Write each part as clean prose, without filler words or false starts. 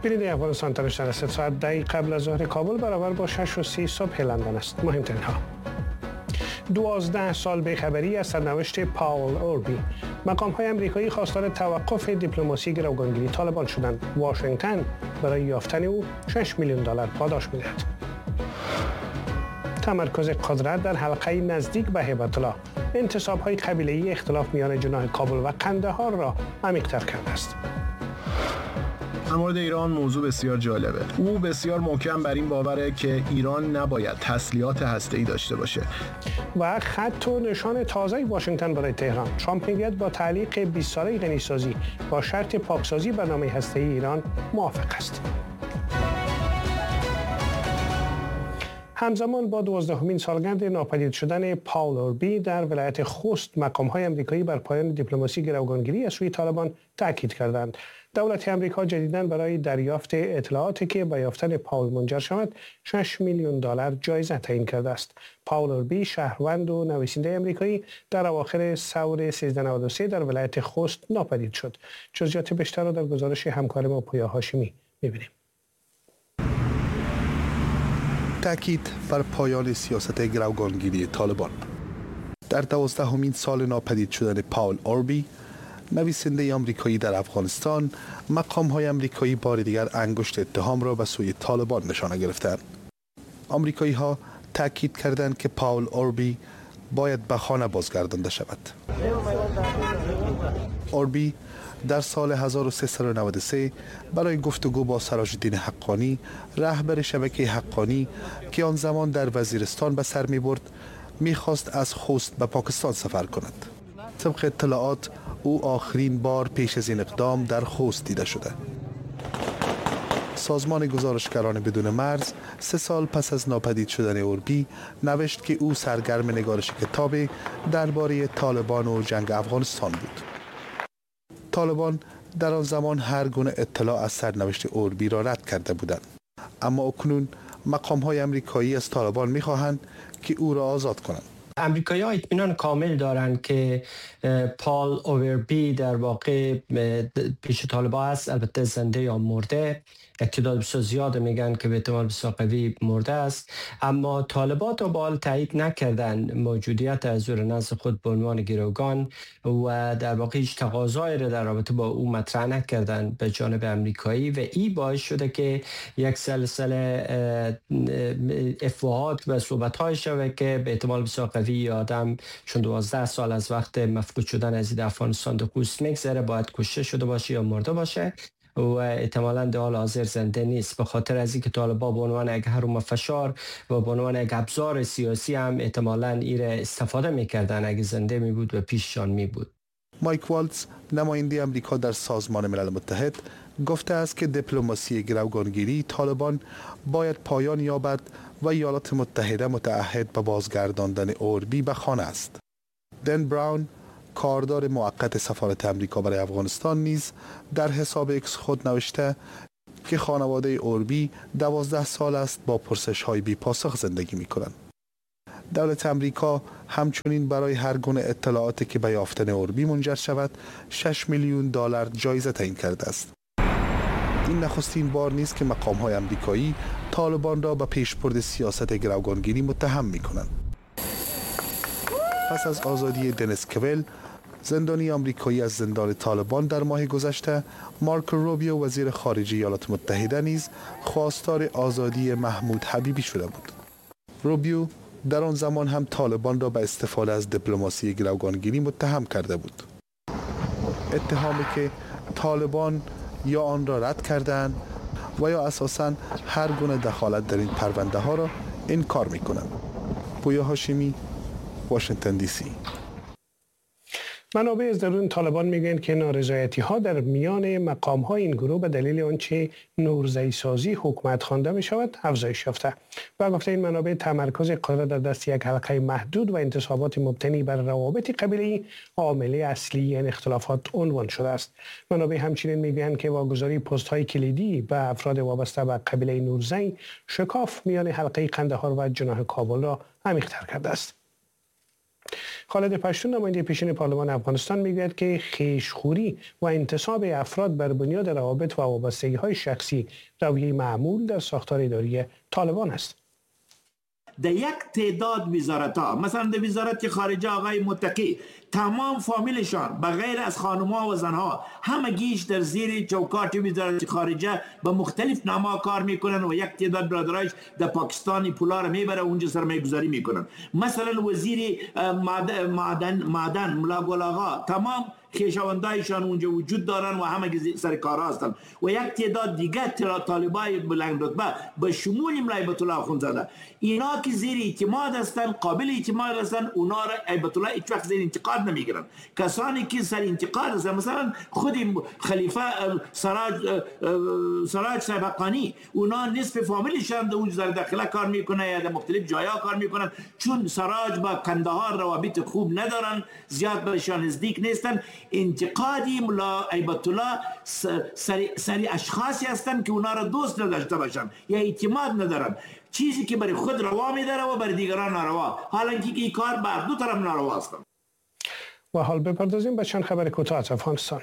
بیننده افغانستان تلویزیون است. ساعت 10 قبل از ظهر کابل برابر با 6:30 صبح لندن است. مهمترین ها: 12 سال بیخبری از سرنوشت پاول اوربی. مقام‌های آمریکایی خواستار توقف دیپلماسی گروگانگیری طالبان شدند. واشنگتن برای یافتن او $6 میلیون پاداش می‌دهد. تمرکز قدرت در حلقه نزدیک به هیبت الله. انتصاب‌های قبیله‌ای اختلاف میان جناح کابل و قندهار را عمیق‌تر کرده است. در مورد ایران موضوع بسیار جالبه. او بسیار محکم بر این باوره که ایران نباید تسلیحات هسته‌ای داشته باشه. و خط و نشان تازه واشنگتن برای تهران. ترامپ میگوید با تعلیق 20 ساله غنیسازی با شرط پاکسازی برنامه هسته‌ای ایران موافق است. همزمان با 12مین سالگرد ناپدید شدن پاول اوربی در ولایت خوست، مقام‌های آمریکایی بر پایان دیپلماسی گروگانگیری از سوی طالبان تاکید کردند. دولت آمریکا جدیداً برای دریافت اطلاعاتی که به یافتن پاول منجر شود $6 میلیون جایزه تعیین کرده است. پاول اوربی شهروند و نویسنده آمریکایی در اواخر ثور 1393 در ولایت خوست ناپدید شد. جزئیات بیشتر را در گزارش همکار ما پویا هاشمی می‌بینیم. تأکید بر پایان سیاست گروگانگیری طالبان. در 12مین سال ناپدید شدن پاول اوربی، نویسنده آمریکایی در افغانستان، مقام‌های آمریکایی بار دیگر انگشت اتهام را به سوی طالبان نشانه گرفتند. آمریکایی‌ها تأکید کردند که پاول اوربی باید به خانه بازگردانده شود. اوربی در سال 1393 برای گفتگو با سراج الدین حقانی، رهبر شبکه حقانی که آن زمان در وزیرستان به سر می‌برد، می‌خواست از خوست به پاکستان سفر کند. طبق اطلاعات او آخرین بار پیش از این اقدام در خوست دیده شده. سازمان گزارشگران بدون مرز 3 سال پس از ناپدید شدن اوربی نوشت که او سرگرم نگارش کتاب درباره طالبان و جنگ افغانستان بود. طالبان در آن زمان هر گونه اطلاع از سرنوشت اوربی را رد کرده بودند، اما اکنون مقام‌های آمریکایی از طالبان می‌خواهند که او را آزاد کنند. امریکایی‌ها اطمینان کامل دارند که پاول اوربی در واقع پیش طالبان است، البته زنده یا مرده. تعداد بسیار زیاد میگن که به احتمال بسیار قوی مرده است، اما طالبان تا به حال تایید نکردن موجودیت از زیر نزد خود به عنوان گروگان و در واقع هیچ تقاضایی را در رابطه با او مطرح نکردن به جانب امریکایی و این باعث شده که یک سلسله افواهات و صحبت‌های شود که به احتمال بسیار قوی آدم چون 12 سال از وقت مفقود شدن از افغانستان در خوست میگذره، باید کشته شده باشه یا مرده باشه و احتمالاً در حال حاضر زنده نیست، به خاطر از اینکه طالبان به عنوان یک هرم فشار و به عنوان یک ابزار سیاسی هم احتمالاً ایره استفاده میکردن. اگه زنده می بود و پیششان می بود. مایک والتز، نماینده آمریکا در سازمان ملل متحد، گفته است که دیپلماسی گروگانگیری طالبان باید پایان یابد و ایالات متحده متعهد به بازگرداندن اوربی به خانه است. دن براون، کاردار موقت سفارت آمریکا برای افغانستان، نیز در حساب اکس خود نوشته که خانواده اوربی 12 سال است با پرسش‌های بی‌پاسخ زندگی می‌کنند. دولت آمریکا همچنین برای هر گونه اطلاعاتی که به یافتن اوربی منجر شود $6 میلیون جایزه تعیین کرده است. این نخستین بار نیست که مقام‌های آمریکایی طالبان را به پیشبرد سیاست گروگانگیری متهم می‌کنند. پس از آزادی دنیس کویل، زندانی آمریکایی از زندان طالبان در ماه گذشته، مارکو روبیو وزیر خارجه ایالات متحده نیز خواستار آزادی محمود حبیبی شده بود. روبیو در آن زمان هم طالبان را به استفاده از دیپلماسی گروگانگیری متهم کرده بود. اتهامی که طالبان یا آن را رد کردند و یا اساساً هر گونه دخالت در این پرونده ها را انکار می‌کنند. پویا هاشمی، واشنگتن دی سی. منابع از درون طالبان میگن که نارضایتی‌ها در میان مقام‌های این گروه به دلیل آنچه نورزئی سازی حکومت خوانده می‌شود افزایش یافته. و گفته این منابع تمرکز قدرت در دست یک حلقه محدود و انتصابات مبتنی بر روابط قبیله‌ای عامل اصلی این اختلافات عنوان شده است. منابع همچنین میگویند که واگذاری پست‌های کلیدی به افراد وابسته به قبیله نورزئی شکاف میان حلقه قندهار و جناح کابل را عمیق‌تر کرده است. خالد پشتون نماینده پیشین پارلمان افغانستان میگوید که خویشخوری و انتصاب افراد بر بنیاد روابط و وابستگی‌های شخصی رویه معمول در ساختار اداری طالبان است. در یک تعداد وزارت‌ها، مثلا در وزارت خارجه آقای متقی، تمام فامیلشان بغیر از خانم‌ها و زنها همگیش در زیر چوکاٹ وزارت خارجه به مختلف نام‌ها کار میکنن و یک تعداد برادرایش در پاکستان پولا را میبره اونجا سرمایه‌گذاری میکنن. مثلا وزیر معدن ملا گل آقا، تمام خویشاوندایشان اونجا وجود دارن و همه سر کار هستن و یک تعداد دیگه طالبای بلند رتبه به شمول هیبت الله اخوندزاده، اینا که زیر اعتماد هستن، قابل اعتماد هستن، اونا را هیبت الله هیچ وقت زیر انتقاد نمیگیرن. کسانی که سر انتقاد هستن، مثلا خود خلیفه سراج صاحب حقانی، اونا نصف فامیلشان در وزارت داخله کار میکنه یا در مختلف جایا کار میکنن، چون سراج با کندهار روابط خوب ندارن، زیاد بهشان نزدیک نیستن. انتقادی ملا هیبت الله سری اشخاصی هستند که اونا را دوست نداشته باشن یا اعتماد ندارن، چیزی که برای خود روا میداره و برای دیگران ناروا، حالانکه این کار بر دو طرف ناروا است. و حال بپردازیم به چند خبر کوتاه از افغانستان.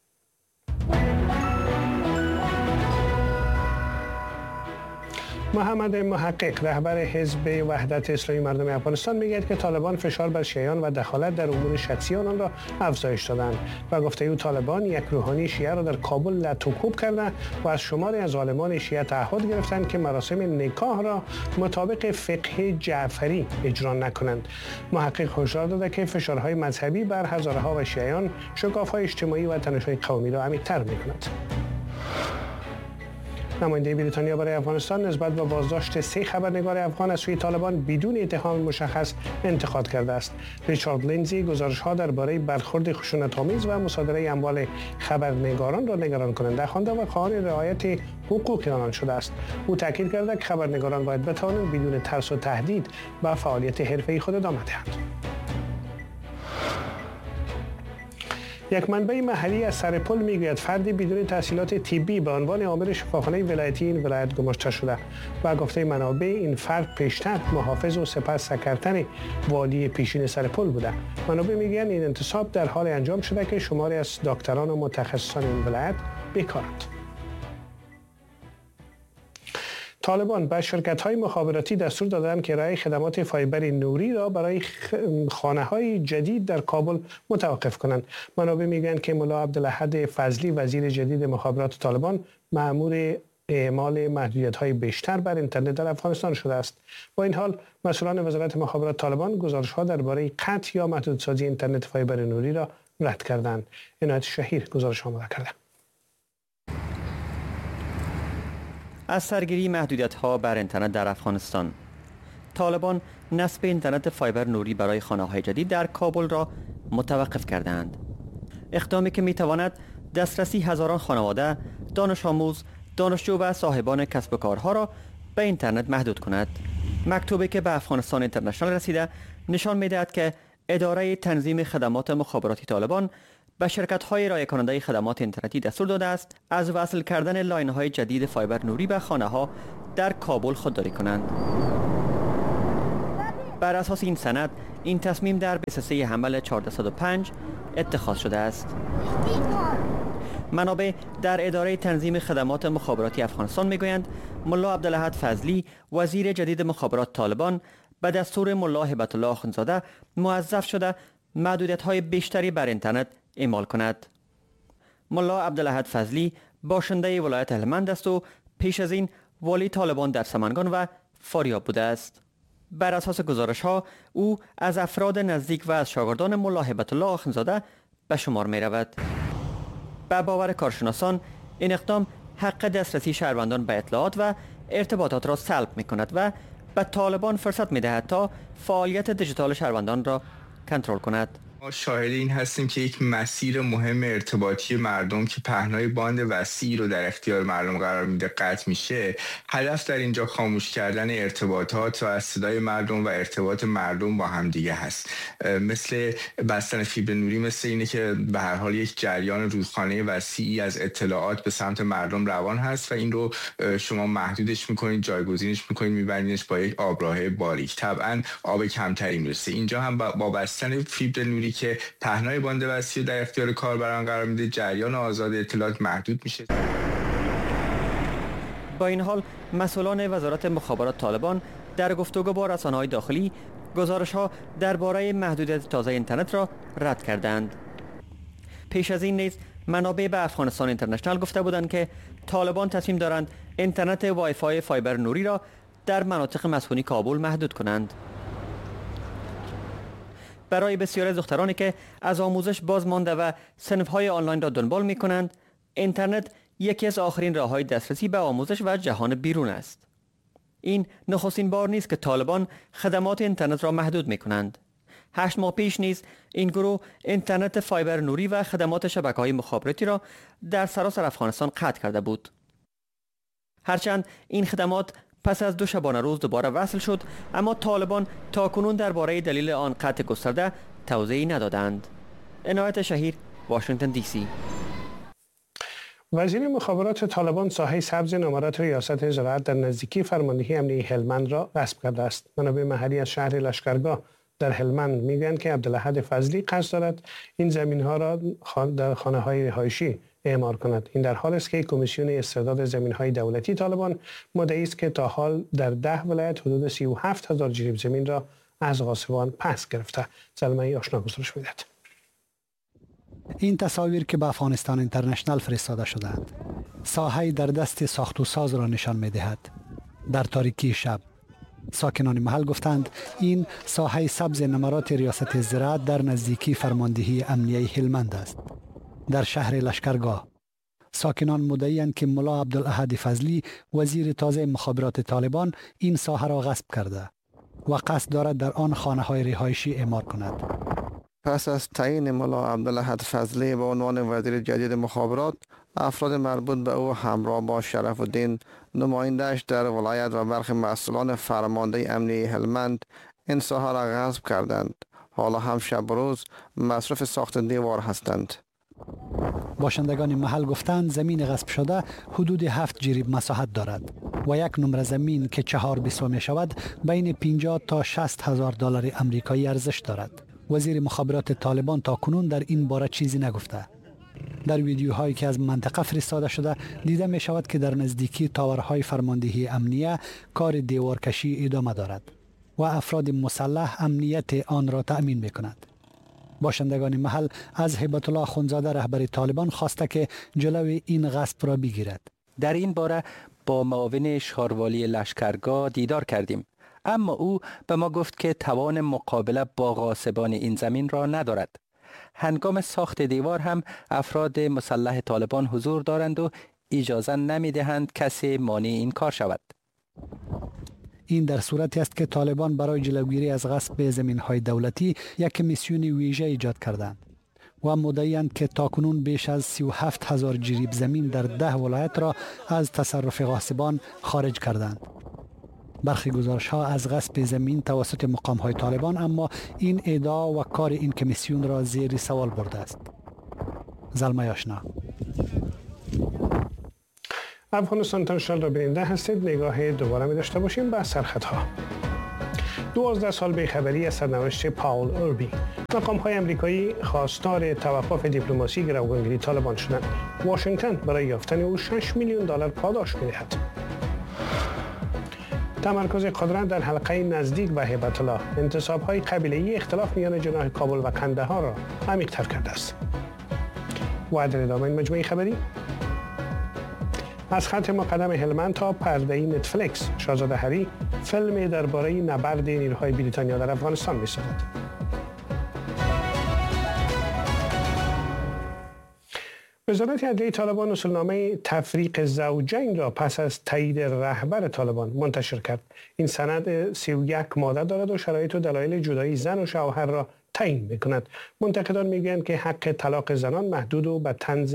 محمد محقق، رهبر حزب وحدت اسلامی مردم افغانستان، میگوید که طالبان فشار بر شیعیان و دخالت در امور شخصی آنان را افزایش دادند و گفته او طالبان یک روحانی شیعه را در کابل لطوکوب کرده و از شماری از عالمان شیعه تعهد گرفتند که مراسم نکاح را مطابق فقه جعفری اجرا نکنند. محقق هشدار داده که فشارهای مذهبی بر هزارها و شیعیان شکاف‌های اجتماعی و تنش‌های قومی را عمیق‌تر می‌کند. نماینده بریتانیا برای افغانستان نسبت به بازداشت 3 خبرنگار افغان از سوی طالبان بدون اتهام مشخص انتقاد کرده است. ریچارد لینزی گزارش‌ها درباره برخورد خشونت‌آمیز و مصادره اموال خبرنگاران را نگران کننده خوانده و خواهان رعایت حقوق آنان شده است. او تاکید کرده که خبرنگاران باید بتوانند بدون ترس و تهدید به فعالیت حرفه‌ای خود ادامه دهند. یک منبع محلی از سرپل میگوید فردی بدون تحصیلات طبی به عنوان آمر شفاخانه ولایتی این ولایت گماشته شده و گفته منابع این فرد پیشتر محافظ و سپس سکرتر والی پیشین سرپل بوده. منابع میگویند این انتصاب در حال انجام شده که شماری از دکتران و متخصصان این ولایت بیکارند. طالبان به شرکت‌های مخابراتی دستور دادند که ارائه خدمات فایبر نوری را برای خانه‌های جدید در کابل متوقف کنند. منابع میگویند که ملا عبدالاحد فضلی وزیر جدید مخابرات طالبان مأمور اعمال محدودیت‌های بیشتر بر اینترنت در افغانستان شده است. با این حال مسئولان وزارت مخابرات طالبان گزارش‌ها درباره قطع یا محدودسازی اینترنت فایبر نوری را رد کردند. عنایت شهیر گزارش آماده کرده. از سرگیری محدودیت‌ها بر اینترنت در افغانستان، طالبان نصب اینترنت فایبر نوری برای خانه‌های جدید در کابل را متوقف کردند. اقدامی که می‌تواند دسترسی هزاران خانواده، دانش آموز، دانشجو و صاحبان کسب و کارها را به اینترنت محدود کند. مکتوبی که به افغانستان اینترنشنال رسیده نشان می‌دهد که اداره تنظیم خدمات مخابراتی طالبان به شرکت‌های ارائه کننده خدمات اینترنتی دستور داده است از وصل کردن لاین‌های جدید فایبر نوری به خانه‌ها در کابل خودداری کنند. بر اساس این سند، این تصمیم در 23 حمل 1405 اتخاذ شده است. منابع در اداره تنظیم خدمات مخابراتی افغانستان میگویند ملا عبدالاحد فضلی وزیر جدید مخابرات طالبان به دستور ملا هیبت الله اخوندزاده موظف شده محدودیت‌های بیشتری بر اینترنت اعمال کند. ملا عبدالاحد فضلی باشنده ولایت هلمند است و پیش از این والی طالبان در سمنگان و فاریاب بوده است. بر اساس گزارش‌ها او از افراد نزدیک و از شاگردان ملا هیبت الله اخوندزاده به شمار می رود. به باور کارشناسان این اقدام حق دسترسی شهروندان به اطلاعات و ارتباطات را سلب می کند و به طالبان فرصت می دهد تا فعالیت دیجیتال شهروندان را کنترل کند. ما شاهد این هستیم که یک مسیر مهم ارتباطی مردم که پهنای باند وسیعی رو در اختیار مردم قرار میده قطع میشه. هدف در اینجا خاموش کردن ارتباطات و صدای مردم و ارتباط مردم با همدیگه هست. مثل بستن فیبر نوری، مثل اینه که به هر حال یک جریان رودخانه وسیعی از اطلاعات به سمت مردم روان هست و این رو شما محدودش میکنید، جایگزینش میکنید، میبرینش با یک آبراهه باریک. طبعا آب کمتری میرسه. اینجا هم با بستن فیبر نوری که پهنای باند وسیع در اختیار کاربران قرار میده، جریان آزاد اطلاعات محدود میشه. با این حال مسئولان وزارت مخابرات طالبان در گفتگو با رسانه‌های داخلی گزارش‌ها درباره محدودیت تازه اینترنت را رد کردند. پیش از این نیز منابع به افغانستان اینترنشنال گفته بودند که طالبان تصمیم دارند اینترنت وای فای فایبر نوری را در مناطق مسکونی کابل محدود کنند. برای بسیاری از دخترانی که از آموزش باز مانده و صنف‌های آنلاین را دنبال می‌کنند، اینترنت یکی از آخرین راه‌های دسترسی به آموزش و جهان بیرون است. این نخستین بار نیست که طالبان خدمات اینترنت را محدود می‌کنند. 8 ماه پیش نیز این گروه اینترنت فایبر نوری و خدمات شبکه‌های مخابراتی را در سراسر افغانستان قطع کرده بود. هرچند این خدمات پس از 2 شبانه روز دوباره وصل شد، اما طالبان تاکنون درباره دلیل آن قطع گسترده توضیحی ندادند. عنایت شهیر، واشنگتن دی سی. وزیر مخابرات طالبان ساحه سبز نامرات ریاست زراعت در نزدیکی فرماندهی امنیه هلمند را غصب کرده است. منابع محلی از شهر لشکرگاه در هلمند میگویند که عبدالاحد فضلی قصد دارد این زمین‌ها را در خانه‌های رهایشی اعمار کند. این در حال است که کمیسیون استرداد زمین‌های دولتی طالبان مدعی است که تا حال در 10 ولایت حدود 37,000 جریب زمین را از غاصبان پس گرفته. زلمه‌ای آشنا گزارش می‌دهد. این تصاویر که به افغانستان اینترنشنال فرستاده شدند، ساحه‌ای در دست ساخت و ساز را نشان می‌دهد. در تاریکی شب ساکنان محل گفتند این ساحه سبز نمرات ریاست زراعت در نزدیکی فرماندهی امنیه هلمند است. در شهر لشکرگاه ساکنان مدعی‌اند که ملا عبدالاحد فضلی وزیر تازه مخابرات طالبان این ساحه را غصب کرده و قصد دارد در آن خانه‌های رهایشی اعمار کند. پس از تعیین ملا عبدالاحد فضلی به عنوان وزیر جدید مخابرات، افراد مربوط به او همراه با شرف الدین نماینده‌اش در ولایت و برخی مسئولان فرمانده امنیه هلمند این ساحه را غصب کردند. حالا هم شب و روز مصرف ساخت دیوار هستند. باشندگان محل گفتند زمین غصب شده حدود 7 جریب مساحت دارد و یک نمره زمین که 4 بیسه می شود بین 50 تا 60 هزار دلار امریکایی ارزش دارد. وزیر مخابرات طالبان تا کنون در این باره چیزی نگفته. در ویدیوهایی که از منطقه فرستاده شده دیده می شود که در نزدیکی تاورهای فرماندهی امنیه کار دیوارکشی ادامه دارد و افراد مسلح امنیت آن را تأمین می کند. باشندگان محل از هیبت الله اخوندزاده رهبر طالبان خواسته که جلوی این غصب را بگیرد. در این باره با معاون شهروالی لشکرگاه دیدار کردیم، اما او به ما گفت که توان مقابله با غاصبان این زمین را ندارد. هنگام ساخت دیوار هم افراد مسلح طالبان حضور دارند و اجازه نمی دهند کسی مانع این کار شود. این در صورتی است که طالبان برای جلوگیری از غصب زمین‌های دولتی یک کمیسیون ویژه ایجاد کردند و مدعی‌اند که تاکنون بیش از 37,000 جریب زمین در 10 ولایت را از تصرف غاصبان خارج کردند. برخی گزارش‌ها از غصب زمین توسط مقام‌های طالبان، اما این ادعا و کار این کمیسیون را زیر سوال برده است. زلمه آشنا. افغانستان اینترنشنال را بیننده هستید. نگاه دوباره می داشته باشیم به سرخطها. 12 سال بیخبری از سرنوشت پاول اوربی. مقام‌های امریکایی خواستار توقف دیپلماسی گروگانگیری طالبان شدند. واشنگتن برای یافتن او 6 میلیون دلار پاداش می‌دهد. تمرکز قدرت در حلقه نزدیک به هیبت الله انتصاب‌های قبیله‌ای اختلاف میان جناح کابل و کندهار را عمیق‌تر کرده است. و در ادامه این مجموعه خبری از خط مقدم هلمند تا پرده‌ای نتفلیکس، شاهزاده هری فیلمی درباره نبرد نیروهای بریتانیا در افغانستان می‌سازد. وزارت عدلیه طالبان اصولنامه تفریق زوجین را پس از تایید رهبر طالبان منتشر کرد. این سند 31 ماده دارد و شرایط و دلایل جدایی زن و شوهر را تعیین میکند. منتقدان میگویند که حق طلاق زنان محدود و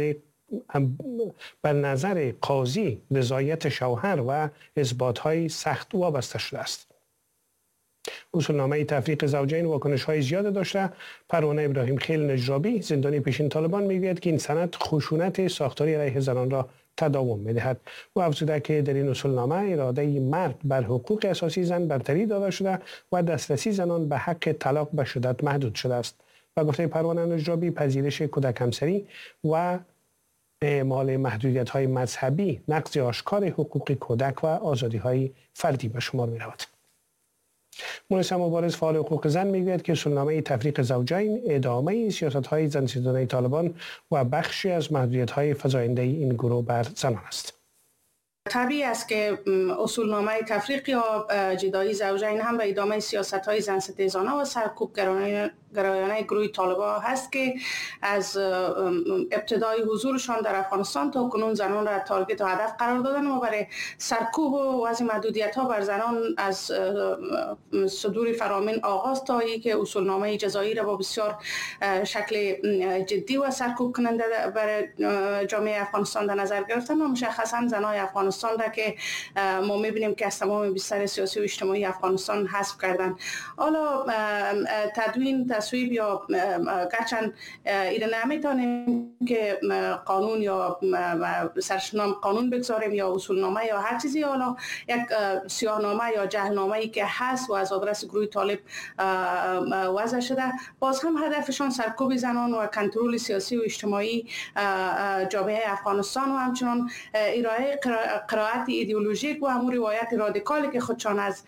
به نظر قاضی رضایت شوهر و اثبات‌های سخت وابسته شده است. اصولنامه تفریق زوجین واکنش‌های زیاد داشته. پروانه ابراهیم خیل نجرابی زندانی پیشین طالبان میگوید که این سند خشونت ساختاری علیه زنان را تداوم می‌دهد. او افزوده که در این اصولنامه اراده مرد بر حقوق اساسی زن برتری داده شده و دسترسی زنان به حق طلاق به شدت محدود شده است. و گفته پروانه نجرابی پذیرش کودک همسری و اعمال محدودیت‌های مذهبی نقض آشکار حقوق کودک و آزادی‌های فردی به شمار می‌رود. مونس مبارز فعال حقوق زن میگوید که اصولنامه تفریق زوجین ادامه سیاست‌های زنستیزانه طالبان و بخشی از محدودیت‌های فزاینده این گروه بر زنان است. طبیعی است که اصولنامه تفریق یا جدایی زوجین هم به ادامه سیاست‌های زنستیزانه و سرکوب گرایانه گروه طالبان هست که از ابتدای حضورشان در افغانستان تا کنون زنان را تارگت و هدف قرار دادن و برای سرکوب و وضع محدودیت‌ها بر زنان از صدور فرامین آغاز تا اینکه اصولنامه جزایی را با بسیار شکل جدی و سرکوب کننده برای جامعه افغانستان در نظر گرفتن و مشخصا زنان افغانستان را که ما می‌بینیم که از تمام بستر سیاسی و اجتماعی افغانستان حذف کردن. حالا تدوین تصویب یا گرچند ایره نمیتونیم که قانون یا سرشنام قانون بگذاریم یا اصولنامه یا هر چیزی، حالا یک سیاهنامه یا جهلنامه‌ای که هست و از آدرس گروه طالب وضع شده، باز هم هدفشان سرکوب زنان و کنترل سیاسی و اجتماعی جامعه افغانستان و همچنان ارائه قرائت ایدئولوژیک و همون روایت رادیکالی که خودشان از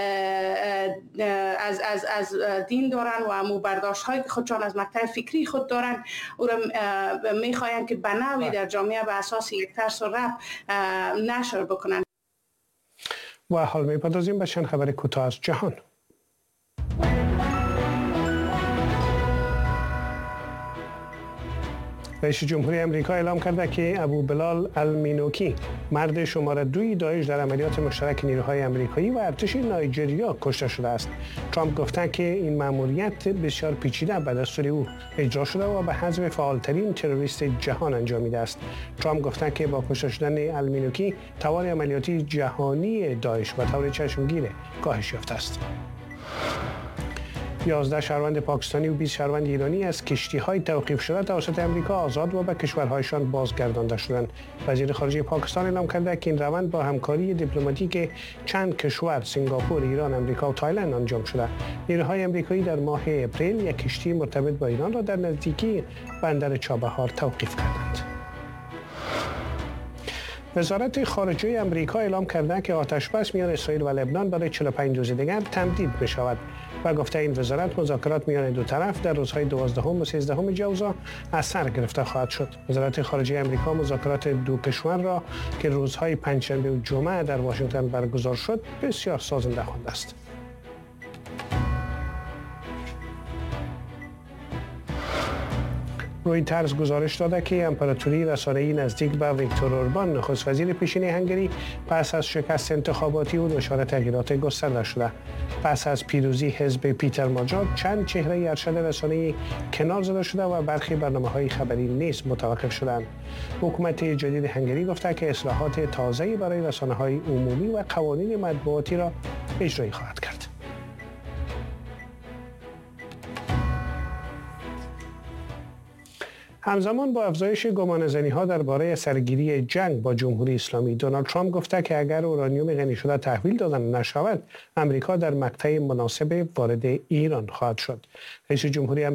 دین دارن و همون برداشت هایی که خودشان از مقطع فکری خود دارن او را میخواین که به نوعی در جامعه به اساس یک ترس و رعب نشر بکنن. و حال میپردازیم به چند خبر کوتاه از جهان. رئیس جمهوری امریکا اعلام کرده که ابو بلال المینوکی مرد شماره 2 داعش در عملیات مشترک نیروهای امریکایی و ارتش نایجریا کشته شده است. ترامپ گفته که این مأموریت بسیار پیچیده به دستور او اجرا شده و به حذف فعالترین تروریست جهان انجامیده است. ترامپ گفته که با کشته شدن المینوکی توان عملیاتی جهانی داعش به طور چشمگیر کاهش یافته است. 11 شهروند پاکستانی و 20 شهروند ایرانی از کشتی‌های توقیف شده توسط امریکا آزاد و به کشورهایشان بازگردانده شدند. وزیر خارجه پاکستان اعلام کرده که این روند با همکاری دیپلماتیک چند کشور سنگاپور، ایران، امریکا و تایلند انجام شده. نیروهای امریکایی در ماه اپریل یک کشتی مرتبط با ایران را در نزدیکی بندر چابهار توقیف کردند. وزارت خارجه امریکا اعلام کرده که آتشبس میان اسرائیل و لبنان برای 45 روز دیگر تمدید بشود و گفته این وزارت مذاکرات میان دو طرف در روزهای 12 و 13 جوزا از سر گرفته خواهد شد. وزارت خارجه امریکا مذاکرات دو کشور را که روزهای پنجشنبه و جمعه در واشنگتن برگزار شد بسیار سازنده خوانده است. رویترز گزارش داده که امپراتوری رسانه‌ای نزدیک به ویکتور اوربان نخست وزیر پیشین هنگری پس از شکست انتخاباتی او دچار تغییرات گسترده شده. پس از پیروزی حزب پیتر ماجار چند چهره ارشد رسانه‌ای کنار زده شده و برخی برنامه‌های خبری نیز متوقف شدند. حکومت جدید هنگری گفته که اصلاحات تازه‌ای برای رسانه‌های عمومی و قوانین مطبوعاتی را اجرایی خواهد کرد. همزمان با افزایش گمانه‌زنی‌ها درباره سرگیری جنگ با جمهوری اسلامی، دونالد ترامپ گفته که اگر اورانیوم غنی شده تحویل دادن نشود، امریکا در مقطع مناسب وارد ایران خواهد شد. رئیس جمهوری